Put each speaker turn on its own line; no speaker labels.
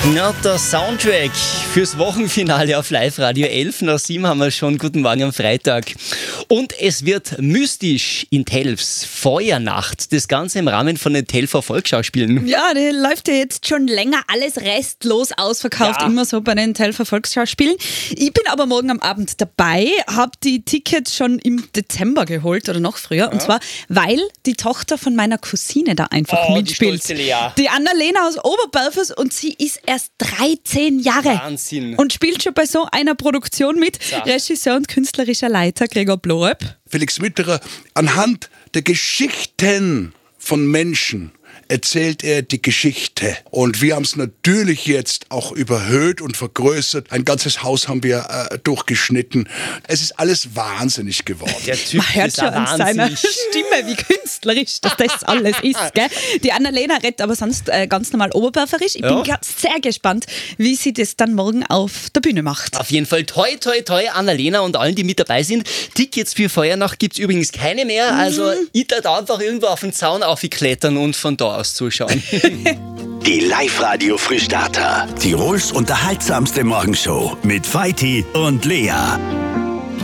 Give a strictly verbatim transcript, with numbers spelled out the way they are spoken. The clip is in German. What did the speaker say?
Na, der Soundtrack fürs Wochenfinale auf Live-Radio. elf nach sieben haben wir schon. Guten Morgen am Freitag. Und es wird mystisch in Telfs. Feuernacht. Das Ganze im Rahmen von den Telfer Volksschauspielen.
Ja, die läuft ja jetzt schon länger. Alles restlos ausverkauft.
Ja.
Immer so bei den Telfer Volksschauspielen. Ich bin aber morgen am Abend dabei. Habe die Tickets schon im Dezember geholt oder noch früher. Ja. Und zwar, weil die Tochter von meiner Cousine da einfach
oh,
mitspielt.
Die, Lea.
die Anna-Lena aus Oberbelfers und sie ist erst dreizehn Jahre.
Wahnsinn.
Und spielt schon bei so einer Produktion mit.
So.
Regisseur und künstlerischer Leiter Gregor Bloröp.
Felix Mitterer, anhand der Geschichten von Menschen erzählt er die Geschichte. Und wir haben es natürlich jetzt auch überhöht und vergrößert. Ein ganzes Haus haben wir äh, durchgeschnitten. Es ist alles wahnsinnig geworden.
Der Typ
Man hört
ist
schon an seiner
wahnsinnig.
Stimme, wie künstlerisch dass das alles ist. Gell? Die Annalena redet aber sonst äh, ganz normal oberberferisch. Ich
Ja.
bin ganz sehr gespannt, wie sie das dann morgen auf der Bühne macht.
Auf jeden Fall toi, toi, toi, Annalena und allen, die mit dabei sind. Tickets für Feuernacht gibt es übrigens keine mehr. Also ich darf einfach irgendwo auf den Zaun aufklettern und von da aus zuschauen.
Die Live-Radio Frühstarter. Tirols unterhaltsamste Morgenshow mit Feiti und Lea.